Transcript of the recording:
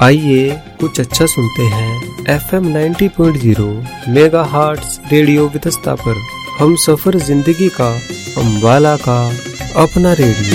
आइए कुछ अच्छा सुनते हैं FM 90.0 मेगाहर्ट्ज रेडियो वितस्ता पर। हम सफर जिंदगी का, हम वाला का, अपना रेडियो।